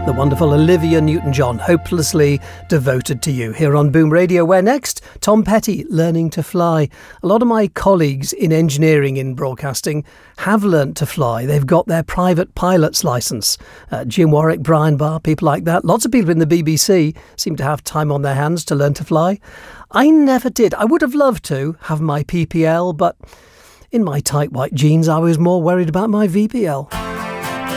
The wonderful Olivia Newton-John, Hopelessly Devoted to You, here on Boom Radio, where next, Tom Petty, Learning to Fly. A lot of my colleagues in engineering, in broadcasting, have learnt to fly. They've got their private pilot's licence. Jim Warwick, Brian Barr, people like that. Lots of people in the BBC seem to have time on their hands to learn to fly. I never did. I would have loved to have my PPL, but in my tight white jeans, I was more worried about my VPL.